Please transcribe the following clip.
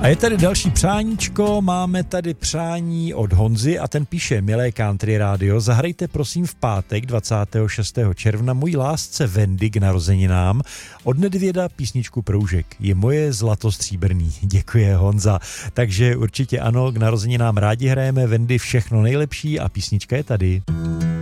A je tady další přáníčko, máme tady přání od Honzy a ten píše: milé Country Radio, zahrajte prosím v pátek 26. června mojí lásce Wendy k narozeninám od Nedvěda písničku Proužek. Je moje zlato stříbrný. Děkuje Honza. Takže určitě ano, k narozeninám rádi hrajeme Wendy, všechno nejlepší a písnička je tady.